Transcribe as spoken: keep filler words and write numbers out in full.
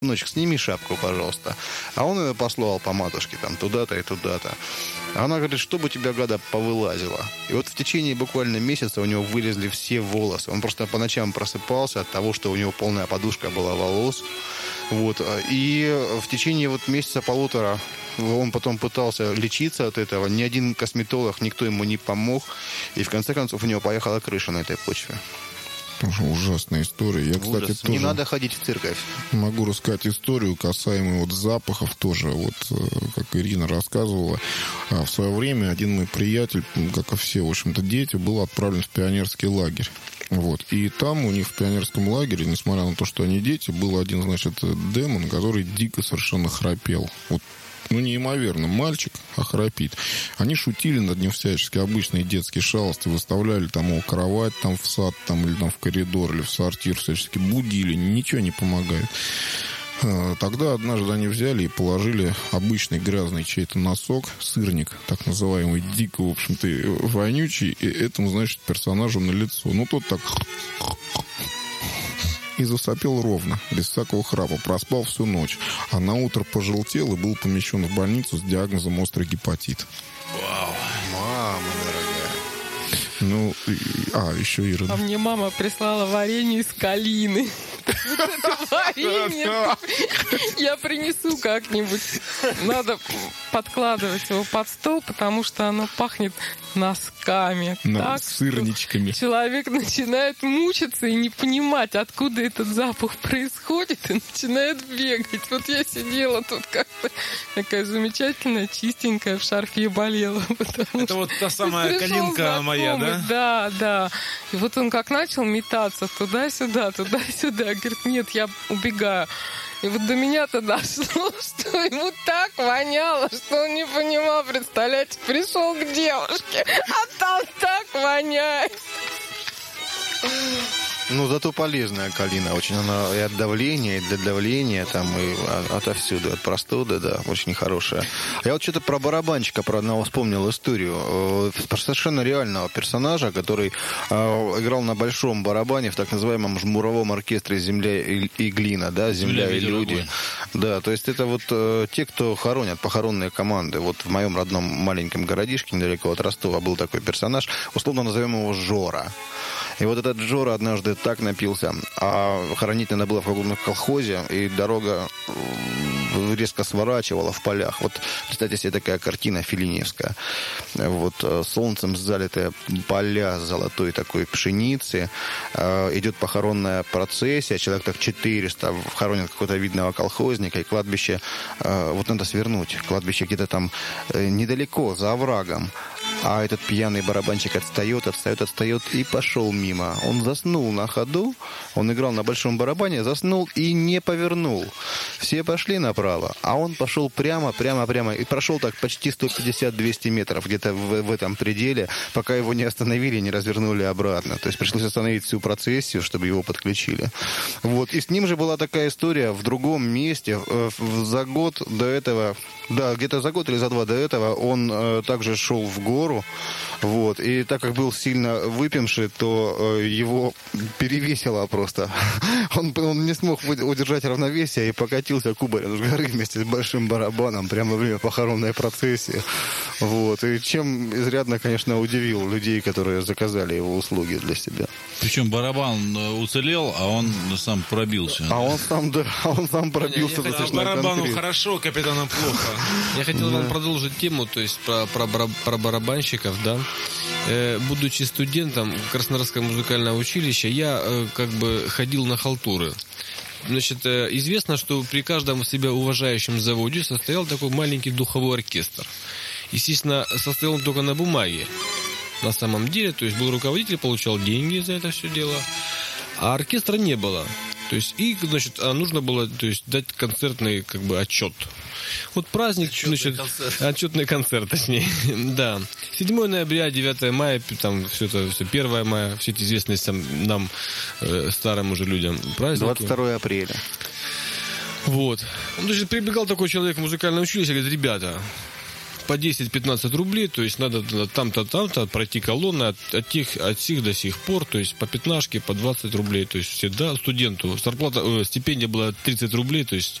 сыночек, сними шапку, пожалуйста. А он ее послал по матушке, там, туда-то и туда-то. А она говорит, чтобы у тебя, гада, повылазила. И вот в течение буквально месяца у него вылезли все волосы. Он просто по ночам просыпался от того, что у него полная подушка была волос. Вот. И в течение вот месяца-полутора он потом пытался лечиться от этого. Ни один косметолог, никто ему не помог. И в конце концов у него поехала крыша на этой почве. Тоже ужасная история. Я, Ужас. кстати, тоже не надо ходить в церковь. Могу рассказать историю касаемо вот запахов тоже. Вот, как Ирина рассказывала, в свое время один мой приятель, как и все, в общем-то, дети, был отправлен в пионерский лагерь. Вот. И там у них в пионерском лагере, несмотря на то, что они дети, был один, значит, демон, который дико совершенно храпел. Вот. Ну, неимоверно. Мальчик, а храпит. Они шутили над ним всячески. Обычные детские шалости. Выставляли там его кровать там в сад, там, или там в коридор, или в сортир. Всячески будили. Ничего не помогает. Тогда однажды они взяли и положили обычный грязный чей-то носок, сырник, так называемый, дико, в общем-то, вонючий, и этому, значит, персонажу на лицо. Ну, тот так... и засопел ровно, без всякого храпа, проспал всю ночь, а на утро пожелтел и был помещен в больницу с диагнозом острый гепатит. Вау, мама дорогая. Ну, и, а, еще Ира. А мне мама прислала варенье из калины. Варенье я принесу как-нибудь. Надо подкладывать его под стол, потому что оно пахнет носками. Да, сырничками. Человек начинает мучиться и не понимать, откуда этот запах происходит, и начинает бегать. Вот я сидела тут как-то такая замечательная, чистенькая, в шарфе болела. Это вот та самая калинка моя, да? Да, да. И вот он как начал метаться туда-сюда, туда-сюда. Говорит, нет, я убегаю. И вот до меня-то дошло, что ему так воняло, что он не понимал, представляете, пришел к девушке, а там так воняет. Ну, зато полезная калина. Очень она и от давления, и для давления, там, и отовсюду, от простуды, да, очень хорошая. Я вот что-то про барабанщика, про одного вспомнил историю. Про совершенно реального персонажа, который э, играл на большом барабане в так называемом жмуровом оркестре «Земля и, и глина», да, «Земля, Земля и люди». Огонь. Да, то есть это вот э, те, кто хоронят, похоронные команды. Вот в моем родном маленьком городишке, недалеко от Ростова, был такой персонаж, условно назовем его Жора. И вот этот Жора однажды так напился, а хоронить надо было в каком-то колхозе, и дорога резко сворачивала в полях. Вот, представьте себе, такая картина феллиневская. Вот солнцем залитые поля золотой такой пшеницы, идет похоронная процессия, человек так четыреста, хоронят какого-то видного колхозника, и кладбище, вот надо свернуть, кладбище где-то там недалеко, за оврагом. А этот пьяный барабанщик отстает, отстает, отстает и пошел мимо. Он заснул на ходу, он играл на большом барабане, заснул и не повернул. Все пошли направо, а он пошел прямо, прямо, прямо. И прошел так почти сто пятьдесят - двести метров где-то в, в этом пределе, пока его не остановили, не развернули обратно. То есть пришлось остановить всю процессию, чтобы его подключили. Вот. И с ним же была такая история в другом месте. За год до этого, да, где-то за год или за два до этого он э, также шел в гору. Вот. И так как был сильно выпивший, то э, его перевесило просто. Он, он не смог удержать равновесие и покатился кубарем с горы вместе с большим барабаном прямо во время похоронной процессии. Вот. И чем изрядно, конечно, удивил людей, которые заказали его услуги для себя. Причем барабан уцелел, а он сам пробился. А он сам, да, а он сам пробился. А барабану хорошо, капитану плохо. Я хотел вам продолжить тему, то есть про, про, про барабанщиков, да. Э, будучи студентом Краснодарского музыкального училища, я э, как бы ходил на халтуры. Значит, э, известно, что при каждом себя уважающем заводе состоял такой маленький духовой оркестр. Естественно, состоял он только на бумаге. На самом деле, то есть был руководитель, получал деньги за это все дело, а оркестра не было. То есть, и, значит, нужно было, то есть, дать концертный, как бы, отчет. Вот праздник, отчетный значит, концерт. Отчетный концерт, точнее, да. седьмого ноября, девятого мая, там, все это, все, первого мая, все эти известные нам, э, старым уже людям, праздники. двадцать второго апреля. Вот. Он, значит, прибегал такой человек в музыкальное училище и говорит, ребята, по десять-пятнадцать рублей, то есть надо там-то, там-то пройти колонны от, от, тех, от сих до сих пор, то есть по пятнашке, по двадцать рублей, то есть всегда студенту. Зарплата, э, стипендия была тридцать рублей, то есть